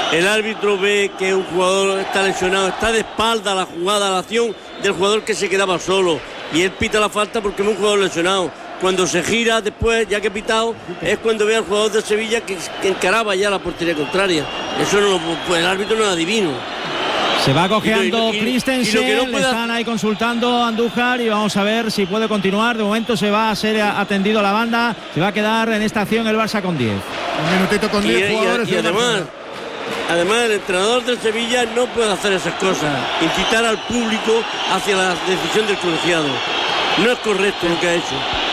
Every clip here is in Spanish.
El árbitro ve que un jugador está lesionado, está de espalda a la jugada, a la acción del jugador que se quedaba solo, y él pita la falta porque es un jugador lesionado. Cuando se gira después, ya que ha pitado, es cuando ve al jugador de Sevilla que encaraba ya la portería contraria. Eso no, pues el árbitro no es adivino. Se va cojeando Christensen, no le están ahí consultando a Andújar y vamos a ver si puede continuar. De momento se va a ser atendido la banda, se va a quedar en esta acción el Barça con 10. Un minutito con 10 jugadores. Y además el entrenador del Sevilla no puede hacer esas cosas, incitar al público hacia la decisión del colegiado. No es correcto lo que ha hecho.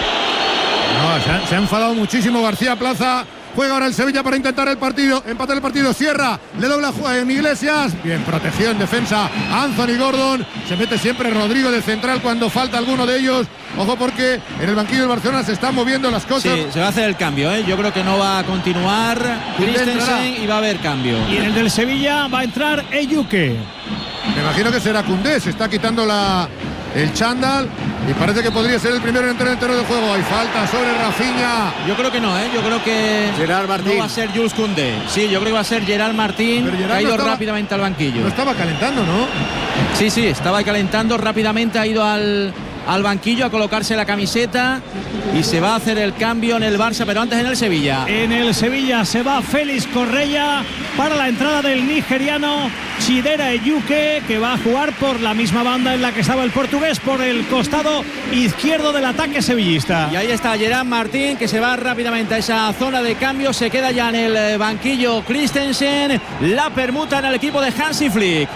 No, se ha enfadado muchísimo García Plaza. Juega ahora el Sevilla para intentar el partido, empatar el partido. Sierra, le dobla en Iglesias. Bien protegido en defensa Anthony Gordon. Se mete siempre Rodrigo de central cuando falta alguno de ellos. Ojo porque en el banquillo del Barcelona se están moviendo las cosas. Sí, se va a hacer el cambio, ¿eh? Yo creo que no va a continuar Christensen y va a haber cambio. Y en el del Sevilla va a entrar Eyuke. Me imagino que será Koundé, se está quitando el chándal y parece que podría ser el primero en entrar en el terreno de juego. Hay falta sobre Rafinha. Yo creo que no, yo creo que Gerard Martín. No va a ser Jules Koundé. Sí, yo creo que va a ser Gerard Martín, que ha ido rápidamente al banquillo. No estaba calentando, ¿no? Sí, estaba calentando rápidamente, ha ido al banquillo a colocarse la camiseta y se va a hacer el cambio en el Barça, pero antes en el Sevilla. En el Sevilla se va Félix Correia para la entrada del nigeriano Chidera Eyuke, que va a jugar por la misma banda en la que estaba el portugués, por el costado izquierdo del ataque sevillista. Y ahí está Gerard Martín, que se va rápidamente a esa zona de cambio, se queda ya en el banquillo Christensen, la permuta en el equipo de Hansi Flick.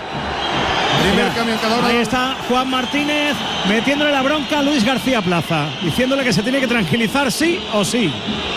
Ahí está Juan Martínez metiéndole la bronca a Luis García Plaza, diciéndole que se tiene que tranquilizar sí o sí.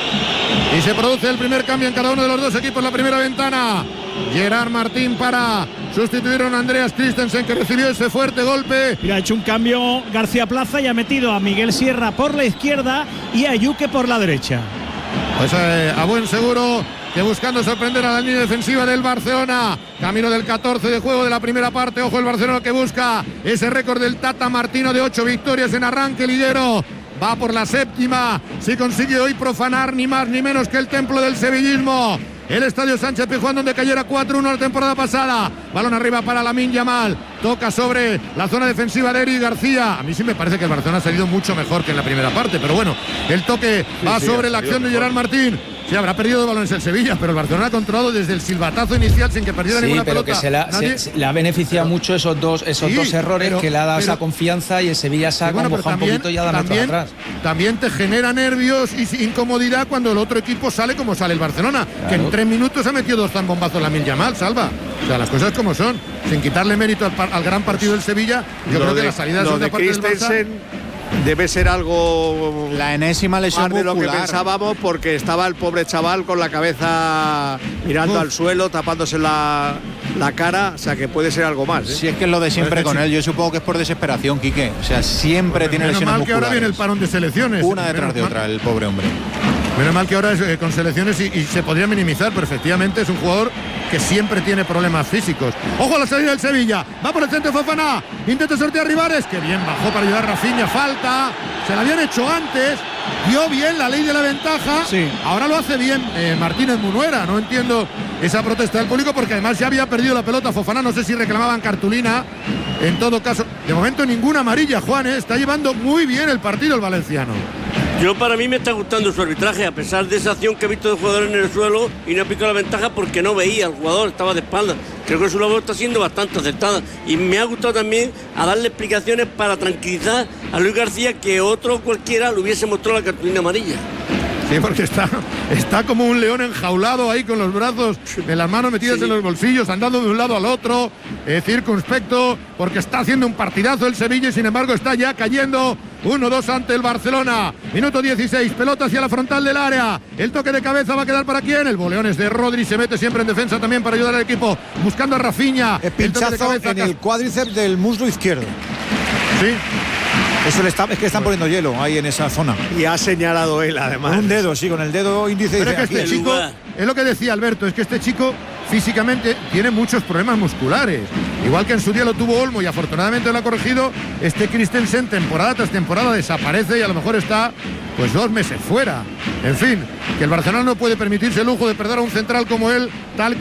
Y se produce el primer cambio en cada uno de los dos equipos, la primera ventana. Gerard Martín para sustituir a Andreas Christensen, que recibió ese fuerte golpe. Mira, ha hecho un cambio García Plaza y ha metido a Miguel Sierra por la izquierda y a Eyuke por la derecha. Pues a buen seguro que buscando sorprender a la línea defensiva del Barcelona. Camino del 14 de juego de la primera parte. Ojo el Barcelona que busca ese récord del Tata Martino de 8 victorias en arranque liguero. Va por la séptima. Si consigue hoy profanar ni más ni menos que el templo del sevillismo, el Estadio Sánchez Pizjuán, donde cayera 4-1 la temporada pasada. Balón arriba para Lamine Yamal. Toca sobre la zona defensiva de Eric García. A mí sí me parece que el Barcelona ha salido mucho mejor que en la primera parte, pero bueno, el toque va sobre la acción de Gerard Martín. Sí, habrá perdido balones el Sevilla, pero el Barcelona ha controlado desde el silbatazo inicial sin que perdiera ninguna pelota. Sí, pero que le ha beneficiado mucho esos dos errores, que le ha dado esa confianza, y el Sevilla se ha acongojado un poquito y ha dado marcha atrás. También te genera nervios y incomodidad cuando el otro equipo sale como sale el Barcelona, claro, que en 3 minutos ha metido 2 zambombazos Lamine Yamal, Salva. O sea, las cosas como son, sin quitarle mérito al gran partido del Sevilla. Yo creo que la salida de segunda parte del Barça debe ser algo, la enésima lesión más de lo que pensábamos, porque estaba el pobre chaval con la cabeza mirando al suelo, tapándose la cara, o sea que puede ser algo más, ¿eh? Si es que es lo de siempre con él, yo supongo que es por desesperación, Quique, o sea, siempre tiene lesiones musculares. Menos mal que ahora viene el parón de selecciones. Una detrás de otra, el pobre hombre. Menos mal que ahora es con selecciones y se podría minimizar, pero efectivamente es un jugador que siempre tiene problemas físicos. ¡Ojo a la salida del Sevilla! Va por el centro Fofana, intenta sortear Rivares, que bien bajó para ayudar a Rafinha, falta, se la habían hecho antes, dio bien la ley de la ventaja, sí. Ahora lo hace bien Martínez Munuera. No entiendo esa protesta del público, porque además ya había perdido la pelota Fofana, no sé si reclamaban cartulina. En todo caso, de momento ninguna amarilla, Juan, está llevando muy bien el partido el valenciano. Yo, para mí me está gustando su arbitraje, a pesar de esa acción que he visto de jugadores en el suelo y no aplicó la ventaja porque no veía al jugador, estaba de espalda. Creo que su labor está siendo bastante acertada y me ha gustado también a darle explicaciones para tranquilizar a Luis García, que otro cualquiera le hubiese mostrado la cartulina amarilla. Sí, porque está como un león enjaulado ahí, con los brazos en las manos metidas en los bolsillos, andando de un lado al otro, circunspecto, porque está haciendo un partidazo el Sevilla y sin embargo está ya cayendo 1-2 ante el Barcelona. Minuto 16, pelota hacia la frontal del área. El toque de cabeza va a quedar para quién. El boleón es de Rodri, se mete siempre en defensa también para ayudar al equipo, buscando a Rafinha. El pinchazo en el cuádriceps del muslo izquierdo. Sí. Eso es que están poniendo hielo ahí en esa zona. Y ha señalado él, además. Con un dedo, sí, con el dedo índice. Pero es que este chico, es lo que decía Alberto, es que este chico físicamente tiene muchos problemas musculares. Igual que en su día lo tuvo Olmo y afortunadamente lo ha corregido, este Christensen temporada tras temporada desaparece y a lo mejor está pues 2 meses fuera. En fin, que el Barcelona no puede permitirse el lujo de perder a un central como él, tal